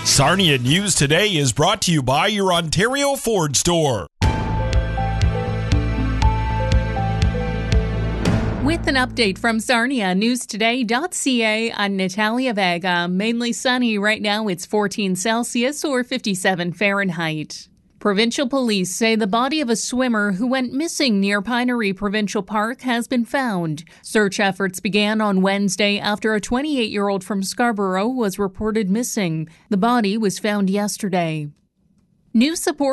Sarnia News Today is brought to you by your Ontario Ford store. With an update from Sarnia, newstoday.ca, I'm Natalia Vega. Mainly sunny right now. It's 14 Celsius or 57 Fahrenheit. Provincial police say the body of a swimmer who went missing near Pinery Provincial Park has been found. Search efforts began on Wednesday after a 28-year-old from Scarborough was reported missing. The body was found yesterday. New support